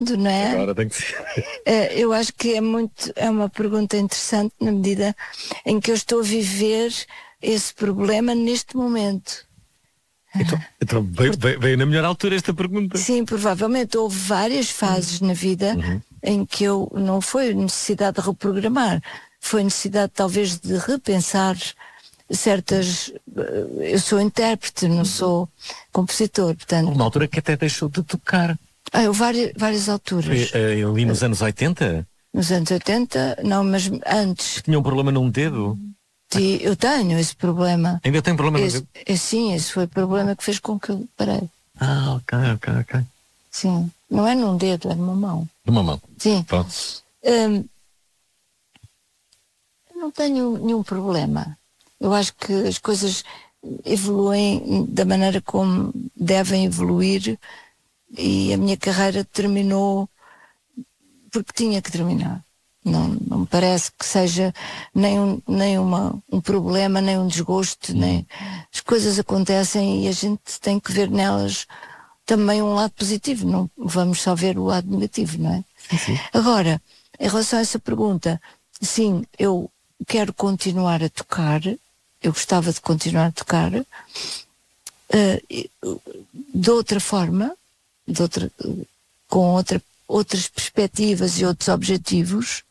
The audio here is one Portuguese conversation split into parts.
não é? Agora tem que ser. Eu acho que é uma pergunta interessante na medida em que eu estou a viver esse problema neste momento. Então veio na melhor altura esta pergunta. Sim, provavelmente houve várias fases na vida em que eu não foi necessidade de reprogramar, foi necessidade talvez de repensar certas. Eu sou intérprete, não sou compositor, portanto. Uma altura que até deixou de tocar. Várias alturas. Foi ali nos anos 80? Nos anos 80, não, mas antes. Tinha um problema num dedo? Eu tenho esse problema. Ainda tem problema no dedo? Sim, esse foi o problema que fez com que eu parei. Ok. Sim, não é num dedo, é numa mão. Numa mão? Sim. Pronto. Não tenho nenhum problema. Eu acho que as coisas evoluem da maneira como devem evoluir e a minha carreira terminou porque tinha que terminar. Não me parece que seja nem um problema, nem um desgosto, nem as coisas acontecem e a gente tem que ver nelas também um lado positivo, não vamos só ver o lado negativo, não é? Sim. Agora, em relação a essa pergunta, sim, eu quero continuar a tocar, eu gostava de continuar a tocar de outra forma, com outras perspectivas e outros objetivos.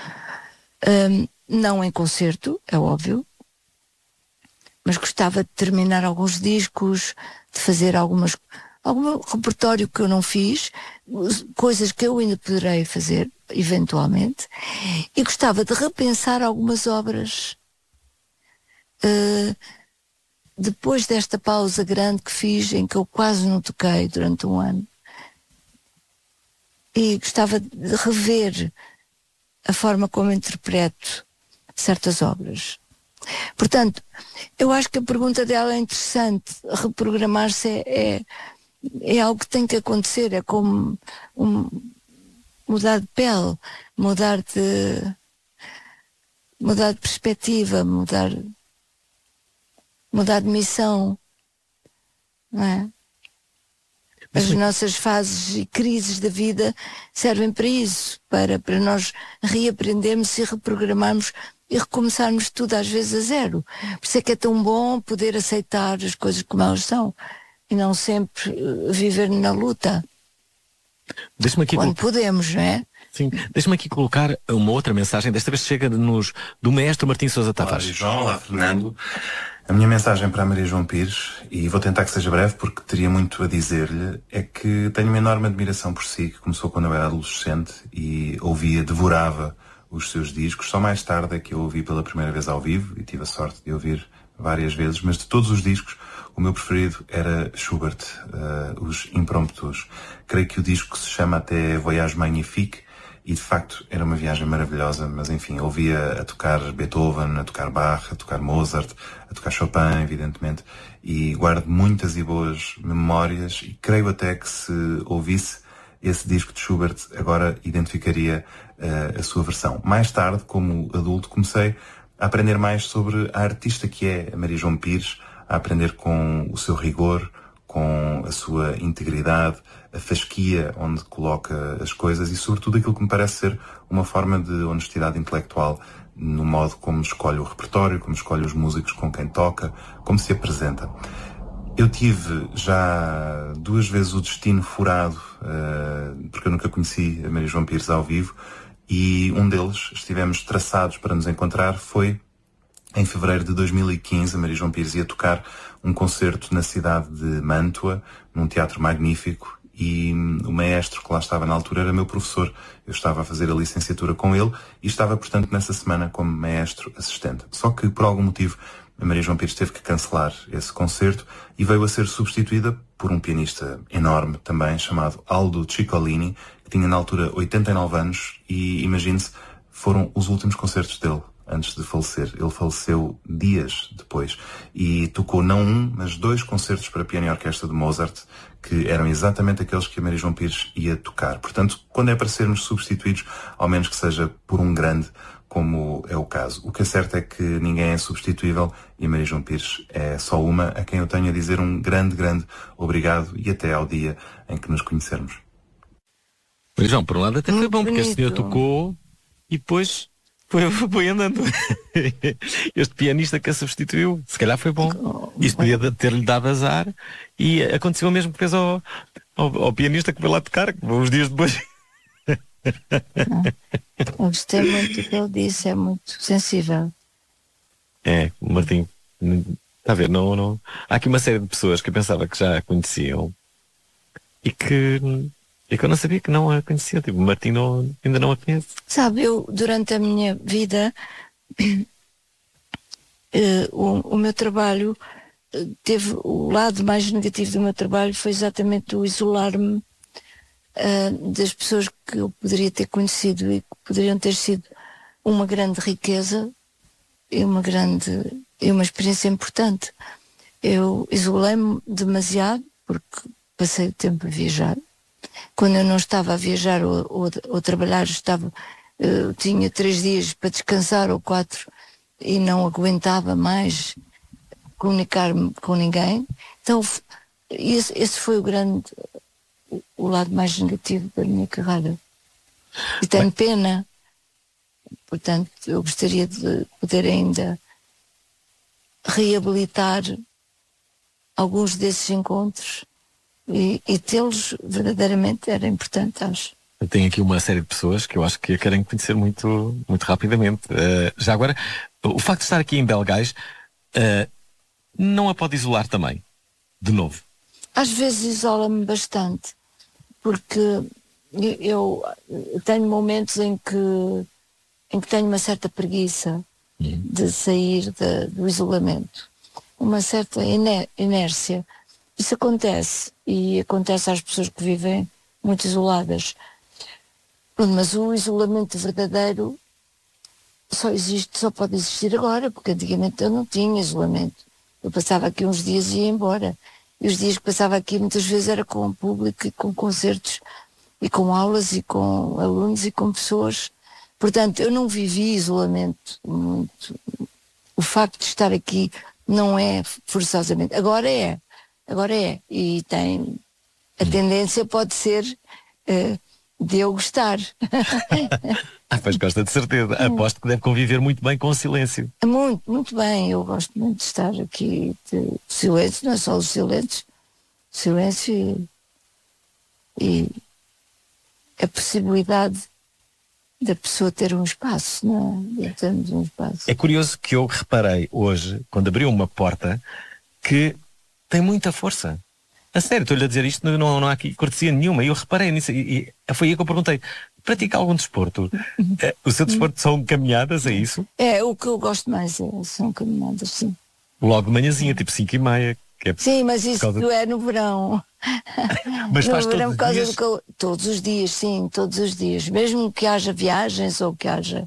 Não em concerto, é óbvio, mas gostava de terminar alguns discos, de fazer algum repertório que eu não fiz, coisas que eu ainda poderei fazer eventualmente, e gostava de repensar algumas obras depois desta pausa grande que fiz, em que eu quase não toquei durante um ano, e gostava de rever a forma como interpreto certas obras. Portanto, eu acho que a pergunta dela é interessante. Reprogramar-se é algo que tem que acontecer, é como mudar de pele, mudar de perspectiva, mudar de missão, não é? As nossas fases e crises da vida servem para isso, para nós reaprendermos e reprogramarmos e recomeçarmos tudo às vezes a zero. Por isso é que é tão bom poder aceitar as coisas como elas são e não sempre viver na luta. Quando podemos, não é? Sim, deixa-me aqui colocar uma outra mensagem, desta vez chega-nos do maestro Martim Sousa Tavares. Olá, João, olá, Fernando. A minha mensagem para a Maria João Pires, e vou tentar que seja breve porque teria muito a dizer-lhe, é que tenho uma enorme admiração por si, que começou quando eu era adolescente e devorava os seus discos. Só mais tarde é que eu ouvi pela primeira vez ao vivo e tive a sorte de ouvir várias vezes, mas de todos os discos, o meu preferido era Schubert, os Impromptus. Creio que o disco se chama até Voyage Magnifique, e de facto era uma viagem maravilhosa, mas enfim, ouvia a tocar Beethoven, a tocar Bach, a tocar Mozart, a tocar Chopin, evidentemente, e guardo muitas e boas memórias, e creio até que se ouvisse esse disco de Schubert, agora identificaria a sua versão. Mais tarde, como adulto, comecei a aprender mais sobre a artista que é a Maria João Pires, a aprender com o seu rigor, com a sua integridade, a fasquia onde coloca as coisas e sobretudo aquilo que me parece ser uma forma de honestidade intelectual no modo como escolhe o repertório, como escolhe os músicos com quem toca, como se apresenta. Eu tive já 2 vezes o destino furado, porque eu nunca conheci a Maria João Pires ao vivo, e um deles, estivemos traçados para nos encontrar, foi em fevereiro de 2015, a Maria João Pires ia tocar um concerto na cidade de Mântua, num teatro magnífico, e o maestro que lá estava na altura era meu professor. Eu estava a fazer a licenciatura com ele e estava, portanto, nessa semana como maestro assistente. Só que, por algum motivo, a Maria João Pires teve que cancelar esse concerto e veio a ser substituída por um pianista enorme também, chamado Aldo Ciccolini, que tinha na altura 89 anos e, imagine-se, foram os últimos concertos dele antes de falecer. Ele faleceu dias depois e tocou não um, mas 2 concertos para piano e orquestra de Mozart, que eram exatamente aqueles que a Maria João Pires ia tocar. Portanto, quando é para sermos substituídos, ao menos que seja por um grande, como é o caso. O que é certo é que ninguém é substituível e a Maria João Pires é só uma, a quem eu tenho a dizer um grande, grande obrigado e até ao dia em que nos conhecermos. Mas João, por um lado até foi Muito bom, porque a bonito. senhora tocou e depois foi andando. Este pianista que a substituiu, se calhar foi bom. Isso podia ter-lhe dado azar e aconteceu o mesmo que fez ao pianista que foi lá tocar, uns dias depois. Eu gostei muito do que ele disse, é muito sensível. É, o Martim, está a ver, não. Há aqui uma série de pessoas que eu pensava que já a conheciam e que eu não sabia que não a conhecia. Tipo, o Martim ainda não a conhece. Sabe, eu durante a minha vida o meu trabalho teve o lado mais negativo do meu trabalho foi exatamente o isolar-me das pessoas que eu poderia ter conhecido e que poderiam ter sido uma grande riqueza e uma experiência importante. Eu isolei-me demasiado porque passei o tempo a viajar. Quando eu não estava a viajar ou trabalhar, tinha 3 dias para descansar ou 4 e não aguentava mais comunicar-me com ninguém. Então esse foi o lado mais negativo da minha carreira. E tenho pena. Portanto, eu gostaria de poder ainda reabilitar alguns desses encontros e tê-los verdadeiramente era importante, acho. Eu tenho aqui uma série de pessoas que eu acho que a querem conhecer muito, muito rapidamente. Já agora, o facto de estar aqui em Belgais não a pode isolar também, de novo? Às vezes isola-me bastante, porque eu tenho momentos em que tenho uma certa preguiça de sair do isolamento, uma certa inércia. Isso acontece, e acontece às pessoas que vivem muito isoladas. Mas o isolamento verdadeiro só pode existir agora, porque antigamente eu não tinha isolamento. Eu passava aqui uns dias e ia embora. E os dias que passava aqui muitas vezes era com o público e com concertos e com aulas e com alunos e com pessoas. Portanto, eu não vivi isolamento muito. O facto de estar aqui não é forçosamente. Agora é. E tem. A tendência pode ser de eu gostar. Pois gosta de certeza. Aposto que deve conviver muito bem com o silêncio. Muito, muito bem. Eu gosto muito de estar aqui de silêncio, não é só o silêncio. Silêncio e a possibilidade da pessoa ter um espaço, não é? Temos um espaço. É curioso que eu reparei hoje, quando abriu uma porta, que tem muita força. A sério, estou-lhe a dizer isto, não há aqui cortesia nenhuma. E eu reparei nisso e foi aí que eu perguntei: pratica algum desporto? O seu desporto são caminhadas, é isso? É, o que eu gosto mais são caminhadas, sim. Logo de manhãzinha, tipo 5h30. Sim, mas isso é no verão. Mas faz no verão, todos os dias? Todos os dias, sim, todos os dias. Mesmo que haja viagens ou que haja...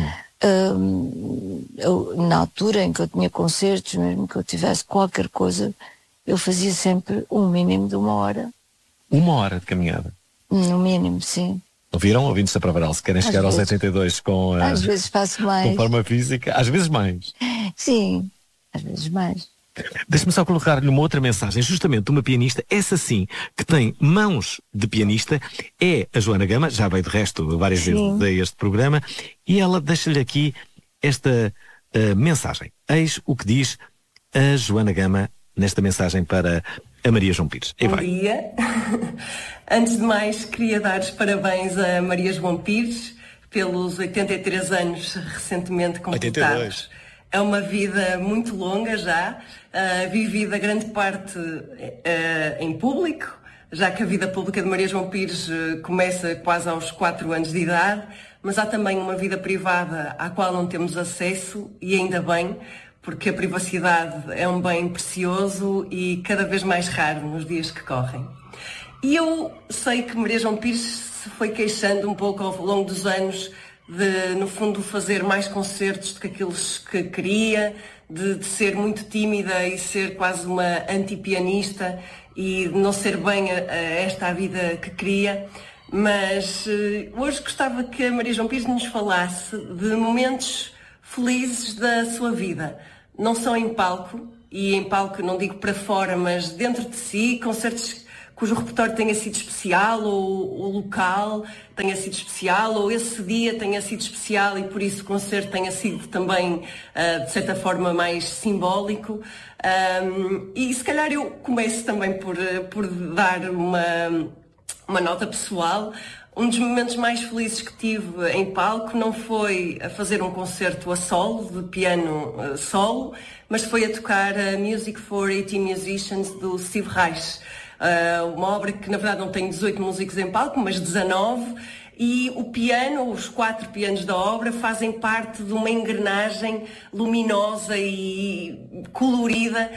na altura em que eu tinha concertos, mesmo que eu tivesse qualquer coisa, eu fazia sempre um mínimo de 1 hora. 1 hora de caminhada? No mínimo, sim. Ouviram? Ouvindo-se a Pravaral, se querem chegar aos 82 com às vezes faço mais. com forma física, às vezes mais. Sim, às vezes mais. Deixe-me só colocar-lhe uma outra mensagem, justamente uma pianista, essa sim, que tem mãos de pianista, é a Joana Gama, já veio de resto várias vezes a este programa, e ela deixa-lhe aqui esta mensagem. Eis o que diz a Joana Gama nesta mensagem para a Maria João Pires. Bom dia. Antes de mais, queria dar os parabéns a Maria João Pires pelos 83 anos recentemente completados. 82. É uma vida muito longa já, vivida grande parte em público, já que a vida pública de Maria João Pires começa quase aos 4 anos de idade, mas há também uma vida privada à qual não temos acesso, e ainda bem, porque a privacidade é um bem precioso e cada vez mais raro nos dias que correm. E eu sei que Maria João Pires se foi queixando um pouco ao longo dos anos de, no fundo, fazer mais concertos do que aqueles que queria, de ser muito tímida e ser quase uma anti-pianista e não ser bem esta a vida que queria. Mas hoje gostava que a Maria João Pires nos falasse de momentos felizes da sua vida. Não só em palco, e em palco não digo para fora, mas dentro de si, concertos cujo repertório tenha sido especial, ou o local tenha sido especial, ou esse dia tenha sido especial e por isso o concerto tenha sido também, de certa forma, mais simbólico. E se calhar eu começo também por dar uma nota pessoal. Um dos momentos mais felizes que tive em palco não foi a fazer um concerto a solo, de piano solo, mas foi a tocar a Music for 18 Musicians do Steve Reich. Uma obra que na verdade não tem 18 músicos em palco, mas 19, e o piano, os 4 pianos da obra, fazem parte de uma engrenagem luminosa e colorida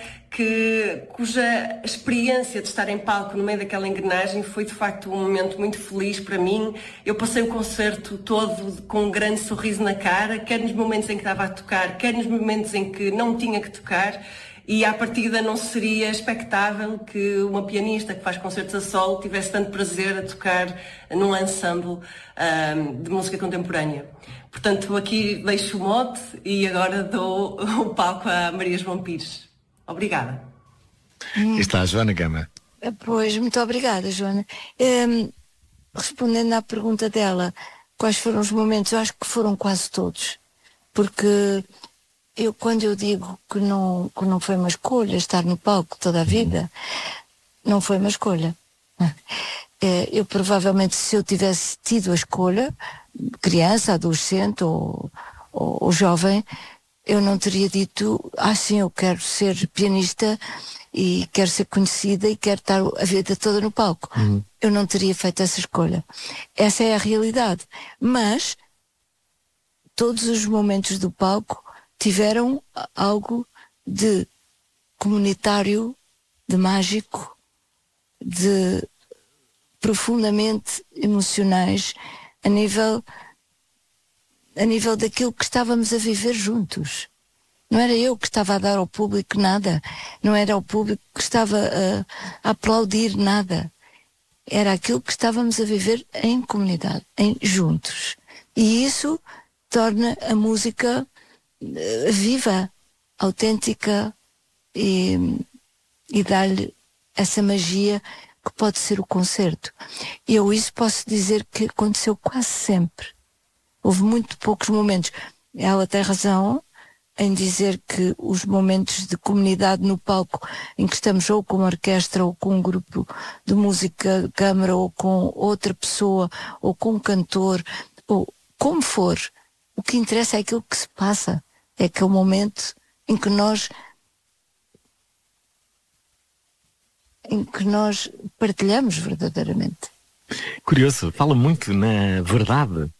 cuja experiência de estar em palco no meio daquela engrenagem foi de facto um momento muito feliz para mim. Eu passei o concerto todo com um grande sorriso na cara, quer nos momentos em que estava a tocar, quer nos momentos em que não tinha que tocar. E à partida não seria expectável que uma pianista que faz concertos a solo tivesse tanto prazer a tocar num ensemble de música contemporânea. Portanto, aqui deixo o mote e agora dou o palco a Maria João Pires. Obrigada. Está a Joana Gama. Pois, muito obrigada, Joana. Respondendo à pergunta dela, quais foram os momentos? Eu acho que foram quase todos. Porque quando eu digo que não foi uma escolha estar no palco toda a vida, não foi uma escolha. Eu provavelmente, se eu tivesse tido a escolha, criança, adolescente ou jovem, eu não teria dito, sim, eu quero ser pianista e quero ser conhecida e quero estar a vida toda no palco. Eu não teria feito essa escolha. Essa é a realidade. Mas todos os momentos do palco tiveram algo de comunitário, de mágico, de profundamente emocionais a nível daquilo que estávamos a viver juntos. Não era eu que estava a dar ao público nada, não era o público que estava a aplaudir nada. Era aquilo que estávamos a viver em comunidade, juntos. E isso torna a música viva, autêntica e dá-lhe essa magia que pode ser o concerto. E eu isso posso dizer que aconteceu quase sempre. Houve muito poucos momentos. Ela tem razão em dizer que os momentos de comunidade no palco em que estamos ou com uma orquestra ou com um grupo de música de câmara ou com outra pessoa ou com um cantor ou como for, o que interessa é aquilo que se passa. É aquele momento em que nós partilhamos verdadeiramente. Curioso, fala muito na verdade.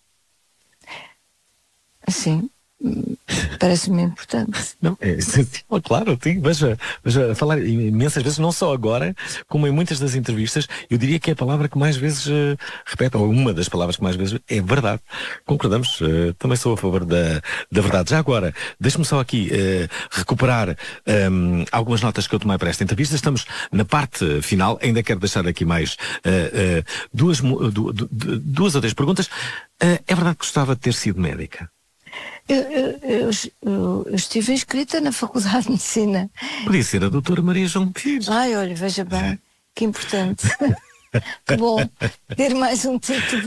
Sim, parece-me importante. Não, é essencial, claro, sim, veja, falar imensas vezes, não só agora, como em muitas das entrevistas, eu diria que é a palavra que mais vezes repete, ou uma das palavras que mais vezes é verdade. Concordamos, também sou a favor da verdade. Já agora, deixe-me só aqui recuperar algumas notas que eu tomei para esta entrevista. Estamos na parte final, ainda quero deixar aqui mais duas ou três perguntas. É verdade que gostava de ter sido médica? Eu estive inscrita na Faculdade de Medicina. Podia ser a doutora Maria João Pires. Ai, olha, veja bem, que importante. Que bom ter mais um título.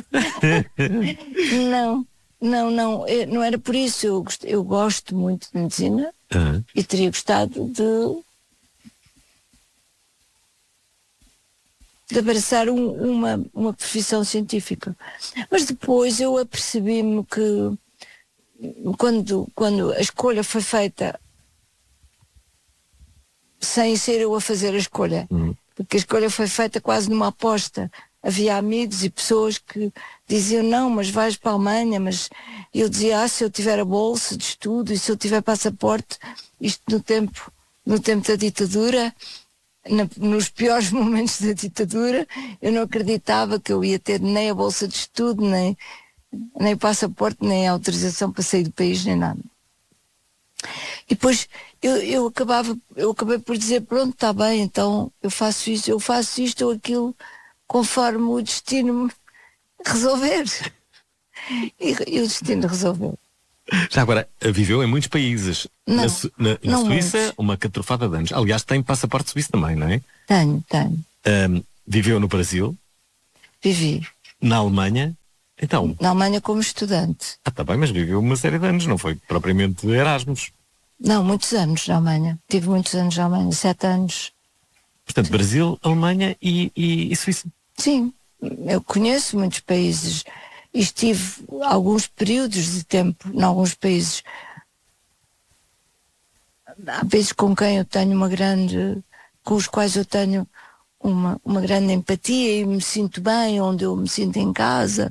Não era por isso. Eu gosto muito de medicina e teria gostado de abraçar uma profissão científica. Mas depois eu apercebi-me que quando a escolha foi feita sem ser eu a fazer a escolha, porque a escolha foi feita quase numa aposta. Havia amigos e pessoas que diziam, não, mas vais para a Alemanha, mas eu dizia, se eu tiver a bolsa de estudo e se eu tiver passaporte, isto no tempo da ditadura, nos piores momentos da ditadura, eu não acreditava que eu ia ter nem a bolsa de estudo, nem passaporte, nem autorização para sair do país, nem nada. E depois eu acabei por dizer, pronto, está bem, então eu faço isto ou aquilo, conforme o destino me resolver. E o destino resolveu. Já agora, viveu em muitos países. Na Suíça, muitos. Uma catrofada de anos. Aliás, tem passaporte suíço também, não é? Tenho. Viveu no Brasil? Vivi. Na Alemanha? Então? Na Alemanha como estudante. Tá bem, mas viveu uma série de anos, não foi propriamente Erasmus. Não, muitos anos na Alemanha. Tive muitos anos na Alemanha, 7 anos. Portanto, Brasil, Alemanha e Suíça. Sim, eu conheço muitos países e estive alguns períodos de tempo em alguns países. Há países com quem eu tenho com os quais eu tenho uma grande empatia e me sinto bem, onde eu me sinto em casa.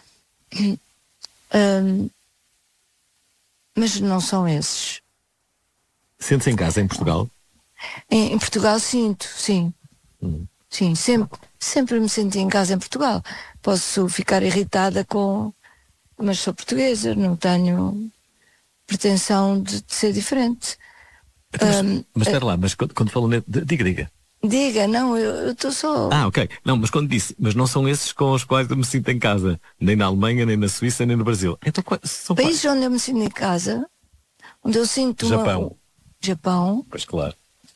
Mas não são esses. Sente-se em casa em Portugal? Em Portugal sinto, sim. Sim, sempre me senti em casa em Portugal. Posso ficar irritada mas sou portuguesa, não tenho pretensão de ser diferente. Mas espera lá, mas quando falou... Diga. Diga, não, eu estou só... Ok. Não, mas quando disse, mas não são esses com os quais eu me sinto em casa. Nem na Alemanha, nem na Suíça, nem no Brasil. Então, são países onde eu me sinto em casa, onde eu sinto... Japão. Japão. Pois claro.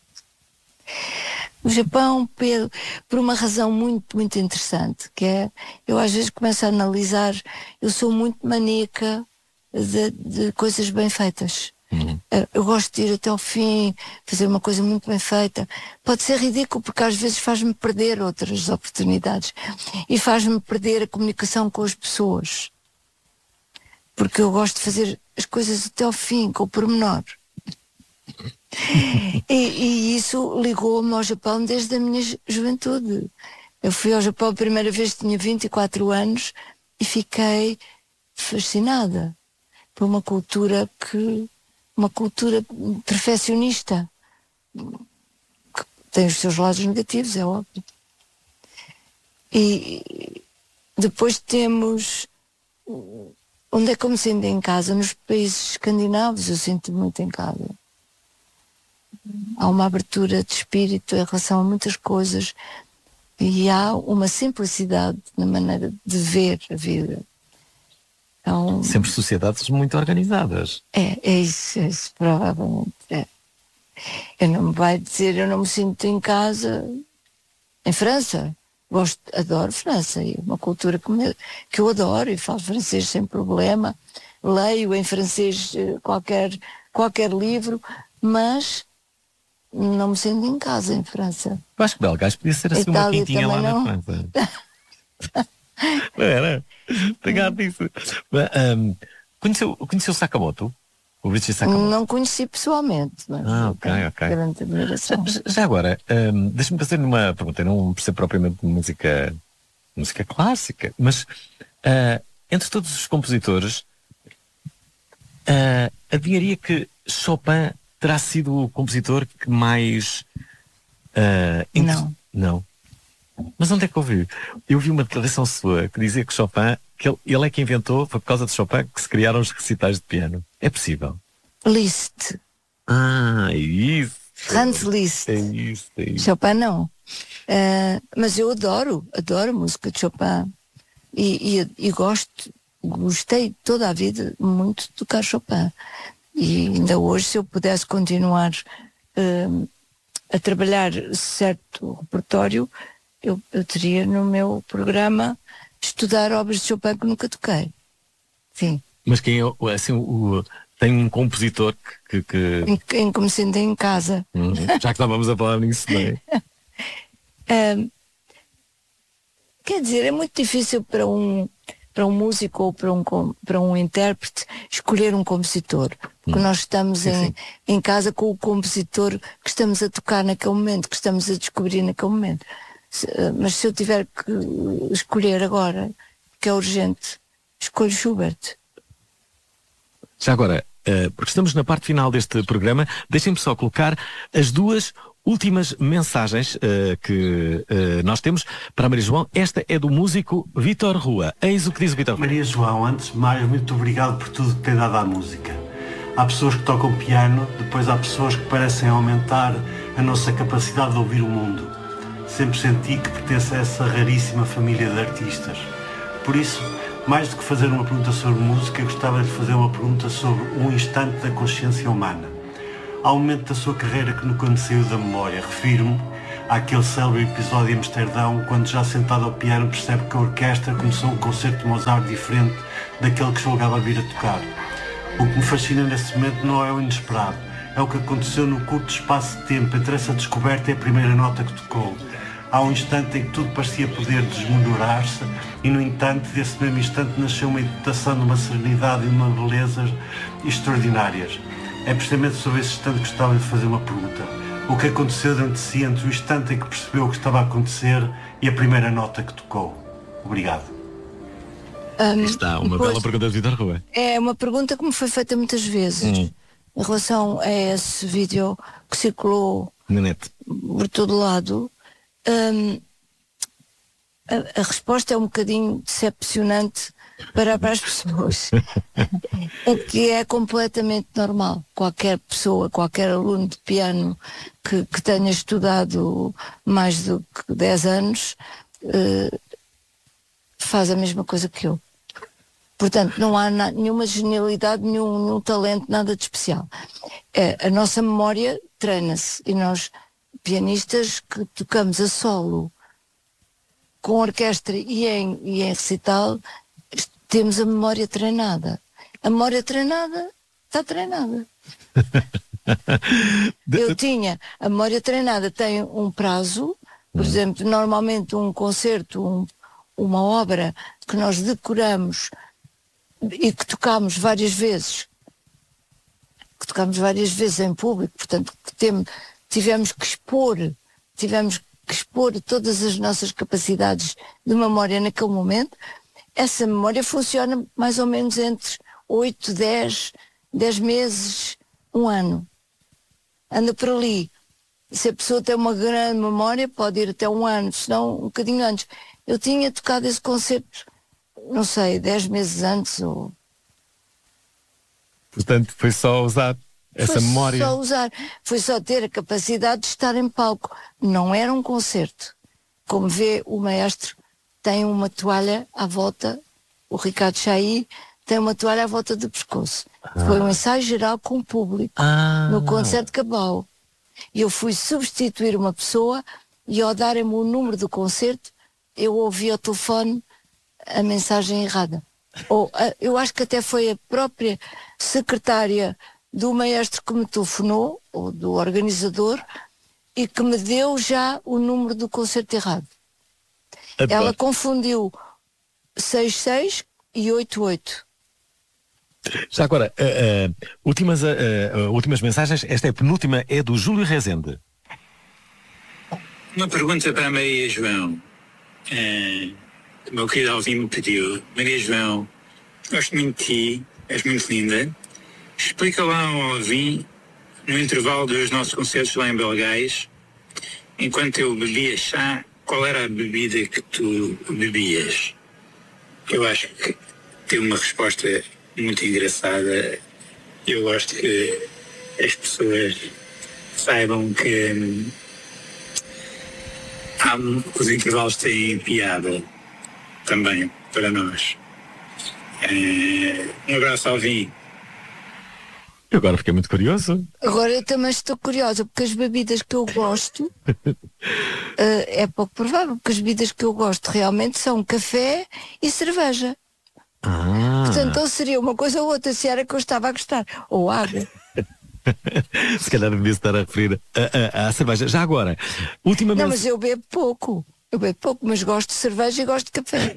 O Japão, por uma razão muito, muito interessante, que é, eu às vezes começo a analisar, eu sou muito maníaca de coisas bem feitas. Eu gosto de ir até ao fim, fazer uma coisa muito bem feita. Pode ser ridículo porque às vezes faz-me perder outras oportunidades e faz-me perder a comunicação com as pessoas. Porque eu gosto de fazer as coisas até ao fim, com o pormenor. E isso ligou-me ao Japão desde a minha juventude. Eu fui ao Japão a primeira vez, tinha 24 anos e fiquei fascinada por uma cultura perfeccionista, que tem os seus lados negativos, é óbvio. E depois temos, onde é que eu me sinto em casa? Nos países escandinavos eu sinto-me muito em casa. Há uma abertura de espírito em relação a muitas coisas e há uma simplicidade na maneira de ver a vida. Então, sempre sociedades muito organizadas. É isso, provavelmente é. Eu não me vai dizer, eu não me sinto em casa em França. Adoro França, é uma cultura que eu adoro e falo francês sem problema. Leio em francês qualquer livro, mas não me sinto em casa em França. Eu acho que Belgás podia ser assim uma quintinha lá na França. Não era? Obrigado disso. Conheceu Sakamoto? O Richie Sakamoto? Não conheci pessoalmente. Mas ok. Grande admiração. Já agora, deixa-me fazer uma pergunta. Eu não percebo propriamente música clássica, mas entre todos os compositores, adivinharia que Chopin terá sido o compositor que mais... Não. Mas onde é que ouvi? Eu vi uma declaração sua que dizia que Chopin, que ele é que inventou, foi por causa de Chopin que se criaram os recitais de piano. É possível? Liszt. É isso. Franz Liszt. É isso. Chopin não. Mas eu adoro a música de Chopin. E gostei toda a vida muito de tocar Chopin. E ainda hoje, se eu pudesse continuar a trabalhar certo repertório, eu teria no meu programa estudar obras de Chopin que nunca toquei. Sim. Mas quem é, assim, tem um compositor que... Em que me sentem em casa. Já que estávamos a falar nisso, não é? Quer dizer, é muito difícil para um músico ou para um intérprete escolher um compositor. Porque nós estamos em casa com o compositor que estamos a tocar naquele momento, que estamos a descobrir naquele momento. Mas se eu tiver que escolher agora, que é urgente, escolho Schubert. Já agora, porque estamos na parte final deste programa, deixem-me só colocar as duas últimas mensagens que nós temos para a Maria João. Esta é do músico Vítor Rua. Eis o que diz o Vítor Rua. Maria João, antes de mais, muito obrigado por tudo que tem dado à música. Há pessoas que tocam piano, depois há pessoas que parecem aumentar a nossa capacidade de ouvir o mundo. Sempre senti que pertence a essa raríssima família de artistas. Por isso, mais do que fazer uma pergunta sobre música, eu gostava de fazer uma pergunta sobre um instante da consciência humana. Há um momento da sua carreira que nunca me saiu da memória. Refiro-me Há aquele célebre episódio em Amsterdão, quando já sentado ao piano percebe que a orquestra começou um concerto de Mozart diferente daquele que julgava vir a tocar. O que me fascina nesse momento não é o inesperado, é o que aconteceu no curto espaço de tempo entre essa descoberta e a primeira nota que tocou. Há um instante em que tudo parecia poder desmoronar-se e, no entanto, desse mesmo instante nasceu uma interpretação de uma serenidade e de uma beleza extraordinárias. É precisamente sobre esse instante que gostava de fazer uma pergunta. O que aconteceu dentro de si entre o instante em que percebeu o que estava a acontecer e a primeira nota que tocou? Obrigado. Está uma bela pergunta de Vítor Rua. É uma pergunta que me foi feita muitas vezes em relação a esse vídeo que circulou na net por todo lado. A resposta é um bocadinho decepcionante para as pessoas. É que é completamente normal. Qualquer pessoa, qualquer aluno de piano que tenha estudado mais do que 10 anos faz a mesma coisa que eu. Portanto, não há nenhuma genialidade, nenhum talento, nada de especial. A nossa memória treina-se e nós, pianistas que tocamos a solo com orquestra e em recital, temos a memória treinada. A memória treinada está treinada. Eu tinha, a memória treinada tem um prazo, por exemplo, normalmente um concerto, uma obra que nós decoramos e que tocamos várias vezes em público, portanto, tivemos que expor todas as nossas capacidades de memória naquele momento. Essa memória funciona mais ou menos entre 8, 10 meses, 1 ano. Anda por ali. Se a pessoa tem uma grande memória, pode ir até 1 ano, se não um bocadinho antes. Eu tinha tocado esse concerto, não sei, 10 meses antes. Portanto, foi só usar essa memória. Foi só ter a capacidade de estar em palco. Não era um concerto. Como vê, o maestro tem uma toalha à volta, o Ricardo Chailly tem uma toalha à volta do pescoço. Foi um ensaio geral com o público, no concerto de Cabau. E eu fui substituir uma pessoa e ao darem-me o número do concerto, eu ouvi ao telefone a mensagem errada. Eu acho que até foi a própria secretária do maestro que me telefonou, ou do organizador, e que me deu já o número do concerto errado. Ela confundiu 66 e 88. Já agora, últimas mensagens. Esta é a penúltima, é do Júlio Rezende. Uma pergunta para a Maria João. O meu querido Alvin me pediu: Maria João, gosto muito de ti, és muito linda. Explica lá ao Alvin, no intervalo dos nossos concertos lá em Belgais, enquanto eu bebia chá, qual era a bebida que tu bebias? Eu acho que tem uma resposta muito engraçada. Eu gosto que as pessoas saibam que os intervalos têm piada também para nós. Um abraço, Alvin. Eu agora fiquei muito curioso. Agora eu também estou curiosa, porque as bebidas que eu gosto é pouco provável, porque as bebidas que eu gosto realmente são café e cerveja. Portanto, ou seria uma coisa ou outra, se era que eu estava a gostar. Ou água. Se calhar devia estar a referir à cerveja. Já agora, última Não, mas eu bebo pouco. Mas gosto de cerveja e gosto de café.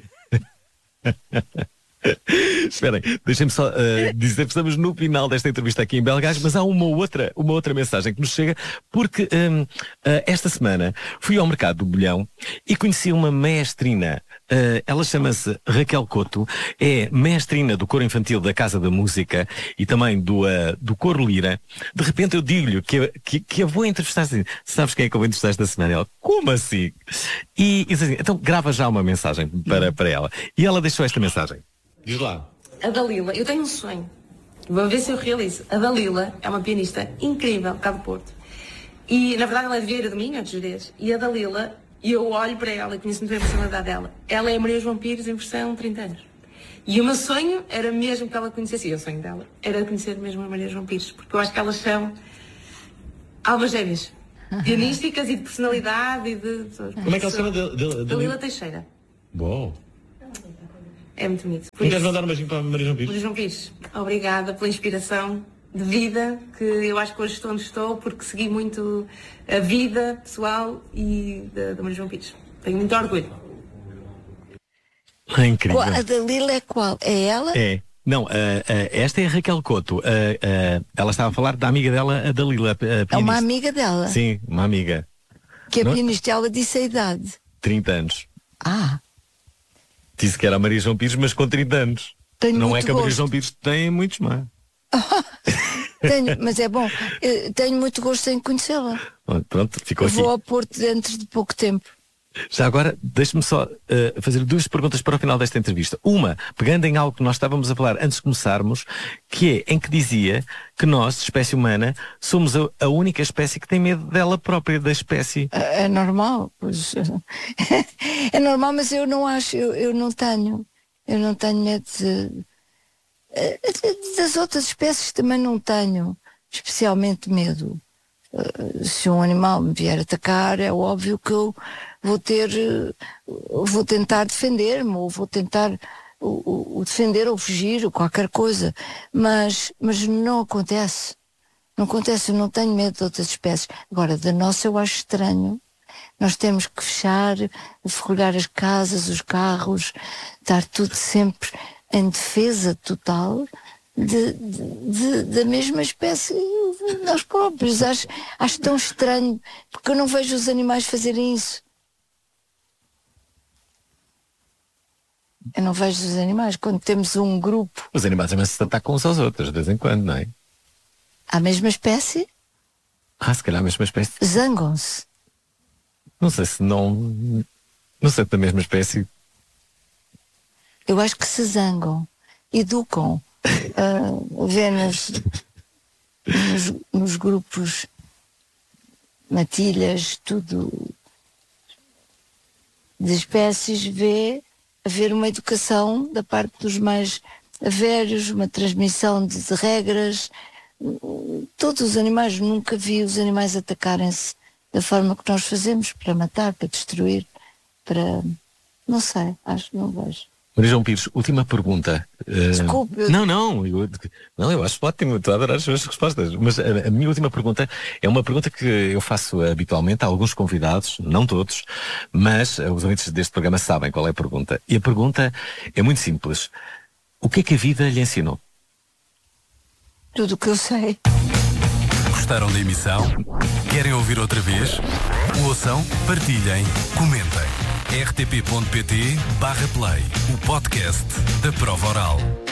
Esperem, deixem-me só dizer que estamos no final desta entrevista aqui em Belgás, mas há uma outra mensagem que nos chega, porque esta semana fui ao mercado do Bolhão e conheci uma mestrina. Ela chama-se Raquel Couto, é mestrina do coro infantil da Casa da Música e também do coro Lira. De repente eu digo-lhe que eu vou entrevistar assim. Sabes quem é que eu vou entrevistar esta semana? Ela, como assim? E diz assim, então grava já uma mensagem para ela. E ela deixou esta mensagem. Diz lá. A Dalila, eu tenho um sonho. Vou ver se eu realizo. A Dalila é uma pianista incrível, cá do Porto. E, na verdade, ela é de Vieira do Minho, de Jerez. E a Dalila, eu olho para ela e conheço muito bem a personalidade dela. Ela é a Maria João Pires em versão 30 anos. E o meu sonho era mesmo que ela conhecesse, e o sonho dela era conhecer mesmo a Maria João Pires, porque eu acho que elas são almas gêmeas. pianísticas e de personalidade e de... Como é que ela se chama? Dalila Teixeira. Bom. É muito bonito. Não queres mandar um beijinho para a Maria João Pires? Maria João Pires, obrigada pela inspiração de vida, que eu acho que hoje estou onde estou porque segui muito a vida pessoal e da Maria João Pires. Tenho muito orgulho. É incrível. A Dalila é qual? É ela? É. Não, esta é a Raquel Couto. Ela estava a falar da amiga dela, a Dalila, a pianista. É uma amiga dela? Sim, uma amiga. Que é pianista, ela disse a idade. 30 anos. Ah. Disse que era a Maria João Pires, mas com 30 anos. Não é que a Maria João Pires tem muitos mais. Mas é bom. Tenho muito gosto em conhecê-la. Pronto, ficou aqui. Vou ao Porto dentro de pouco tempo. Já agora, deixe-me só fazer 2 perguntas para o final desta entrevista. Uma, pegando em algo que nós estávamos a falar antes de começarmos, que é em que dizia que nós, espécie humana, somos a única espécie que tem medo dela própria, da espécie. É normal, pois. É normal, mas eu não acho, eu não tenho medo das outras espécies, também não tenho especialmente medo. Se um animal me vier atacar, é óbvio que eu vou tentar defender-me, ou vou tentar defender ou fugir, ou qualquer coisa, mas não acontece. Não acontece, eu não tenho medo de outras espécies. Agora, da nossa eu acho estranho. Nós temos que fechar, ferrolhar as casas, os carros, estar tudo sempre em defesa total da mesma espécie de nós próprios. Acho tão estranho, porque eu não vejo os animais fazerem isso. Eu não vejo os animais. Quando temos um grupo... Os animais também se atacam uns aos outros, de vez em quando, não é? A mesma espécie? Se calhar a mesma espécie. Zangam-se. Não sei se não... Não sei se da mesma espécie. Eu acho que se zangam. Educam. Vê nos grupos matilhas, tudo de espécies, vê haver uma educação da parte dos mais velhos, uma transmissão de regras. Todos os animais, nunca vi os animais atacarem-se da forma que nós fazemos, para matar, para destruir, para... não sei, acho que não vejo. Maria João Pires, última pergunta. Desculpe. Eu acho ótimo, estou a adorar as suas respostas. Mas a minha última pergunta é uma pergunta que eu faço habitualmente a alguns convidados, não todos, mas os ouvintes deste programa sabem qual é a pergunta. E a pergunta é muito simples. O que é que a vida lhe ensinou? Tudo o que eu sei. Gostaram da emissão? Querem ouvir outra vez? Ouçam, partilhem, comentem. rtp.pt/play, o podcast da Prova Oral.